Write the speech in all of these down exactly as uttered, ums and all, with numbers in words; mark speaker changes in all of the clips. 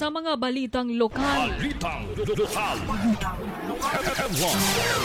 Speaker 1: sa mga balitang lokal.
Speaker 2: Balitang lokal. Balitang lokal.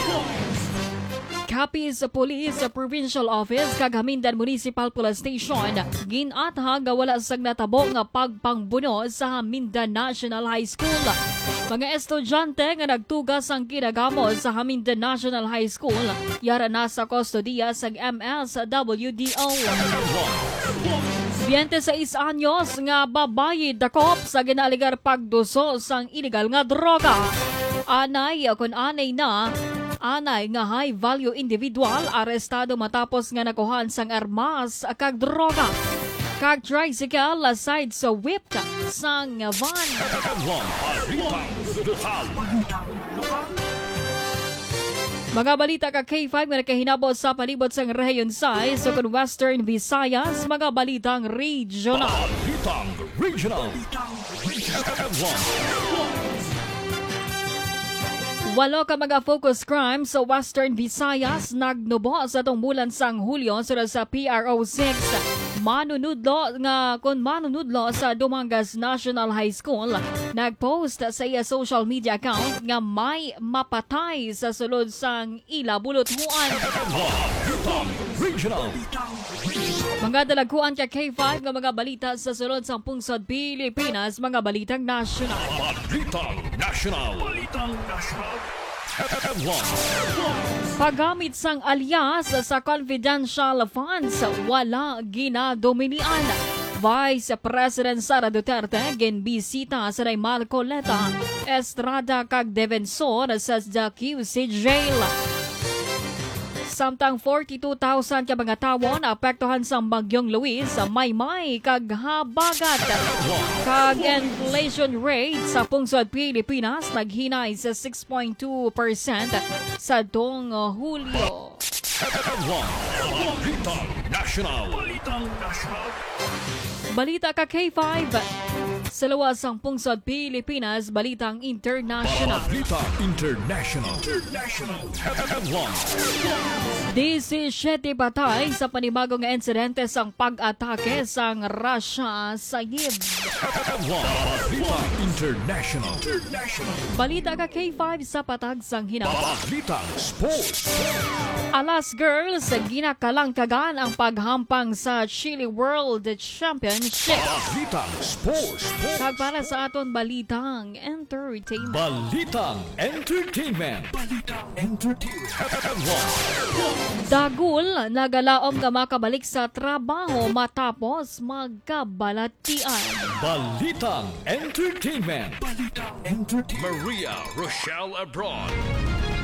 Speaker 1: Capiz Police Provincial Office kag Hamindan Municipal Police Station ginatha nga wala sang natabo nga pagpangbuno sa Hamindan National High School. Mga estudyante nga nagtugas ang kinagamo sa Hamindan National High School yara na sa kustodiya sa M S W D O. twenty-seis anyos nga babayi dakop sa ginaligar pagduso sang illegal nga droga. Anay kun anay na Anay nga high-value individual arestado matapos nga nakuhan sang armas kag droga. Kag tricycle aside sa whipped sang van. Mga balita ka K five nga nakahinabot sa palibot sang rehiyon sa so kun Western Visayas, mga balitang regional.
Speaker 2: Balitang regional.
Speaker 1: Walo ka mga focus crimes sa Western Visayas nagnubo sa itong bulan sang Hulyo sura sa P R O six. Manunudlo nga kung manunudlo sa Dumangas National High School nagpost sa iya social media account nga may mapatay sa sulod sang ila buluthuan. Mga dalagkuan ka K five nga mga balita sa sulod sang pungsod Pilipinas, mga balitang nasyonal.
Speaker 2: Balitang nasyonal. Balitang nasyonal.
Speaker 1: Paggamit sang alias sa confidential funds, wala ginadominian. Vice President Sara Duterte ginbisita sa Raymal Coleta, Estrada kag Defensor sa the Q C Jail. Samtang forty-two thousand ka mga tawo na apektuhan sa Bagyong Luis sa Maymay kag Habagat. Kag inflation rate sa pungsod Pilipinas naghinay sa six point two percent sa dong Hulyo.
Speaker 2: Balitang nasyonal. Balitang nasyonal.
Speaker 1: Balita ka K five. Sa luwas ang pungsod Pilipinas, balitang international.
Speaker 2: Balitang international. International.
Speaker 1: disisiete patay sa panibagong insidente sang pag-atake sang Russia sa Kyiv.
Speaker 2: Balitang international.
Speaker 1: Balita ka K five sa patag sang hinawa.
Speaker 2: Balitang sports.
Speaker 1: Alas Girls, ginakalangkagan ang paghampang sa Chile World Championship.
Speaker 2: Balitang sports.
Speaker 1: Kag para sa aton balitang entertainment.
Speaker 2: Balitang entertainment. Balitang entertainment.
Speaker 1: Dagul, nagalaom nga makabalik sa trabaho matapos magkabalatian.
Speaker 2: Balitang entertainment. Balitang entertainment. Maria Rochelle Abroad.